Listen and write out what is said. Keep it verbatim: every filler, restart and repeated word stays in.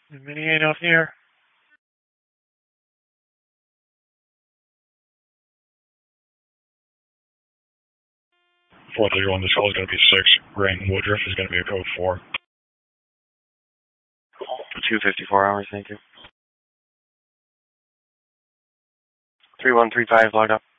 Mini eight off the air. four thirty one, this call is going to be six. Grant Woodruff is going to be a code four. two fifty-four hours, thank you. three one three five, logged up.